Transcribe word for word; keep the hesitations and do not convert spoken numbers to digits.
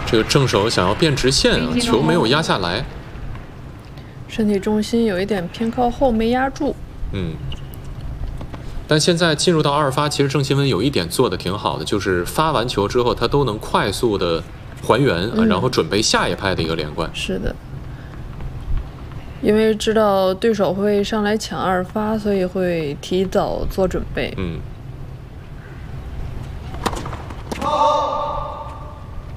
这个正手想要变直线啊，球没有压下来， 身体重心有一点偏靠后，没压住。 嗯。但现在进入到二发，其实郑钦文有一点做的挺好的，就是发完球之后，他都能快速的还原啊， 嗯、 然后准备下一拍的一个连贯。 是的，因为知道对手会上来抢二发，所以会提早做准备。 嗯。